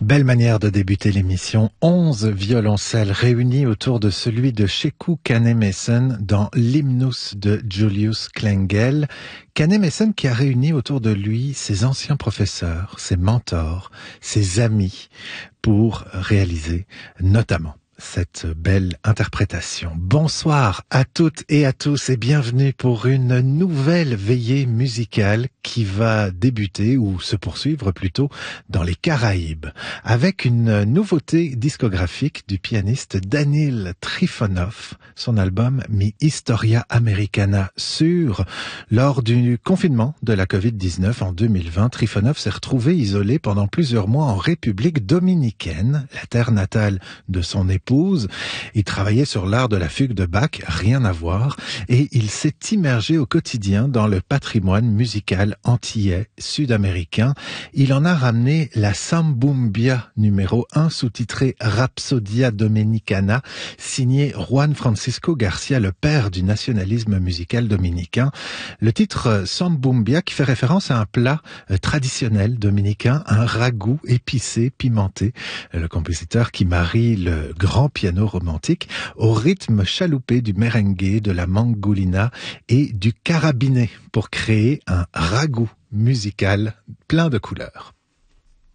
Belle manière de débuter l'émission. 11 violoncelles réunis autour de celui de Sheku Kanneh-Mason dans l'hymnus de Julius Klengel. Kanneh-Mason qui a réuni autour de lui ses anciens professeurs, ses mentors, ses amis pour réaliser notamment cette belle interprétation. Bonsoir à toutes et à tous et bienvenue pour une nouvelle veillée musicale qui va débuter ou se poursuivre plutôt dans les Caraïbes avec une nouveauté discographique du pianiste Danil Trifonov, son album Mi Historia Americana sûr. Lors du confinement de la Covid-19 en 2020, Trifonov s'est retrouvé isolé pendant plusieurs mois en République dominicaine, la terre natale de son épouse. Il travaillait sur l'art de la fugue de Bach, rien à voir, et il s'est immergé au quotidien dans le patrimoine musical antillais, sud-américain. Il en a ramené la Sambumbia numéro 1, sous-titrée Rhapsodia Dominicana, signé Juan Francisco Garcia, le père du nationalisme musical dominicain. Le titre Sambumbia qui fait référence à un plat traditionnel dominicain, un ragoût épicé, pimenté. Le compositeur qui marie le grand piano romantique au rythme chaloupé du merengue, de la mangolina et du carabiné pour créer un ragoût musical plein de couleurs.